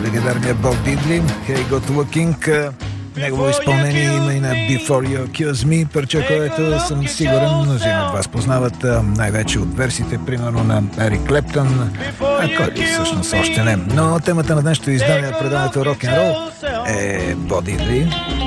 легендарния Боб Дидли, Hey Got Looking. Негово изпълнение има и на Before You Accuse Me, парче, което съм сигурен мнозина от вас познават най-вече от версиите, примерно на Ерик Клептън, а кой ли всъщност още не. Но темата на днешното издание, предаването Rock and Roll, е Боб Дидли.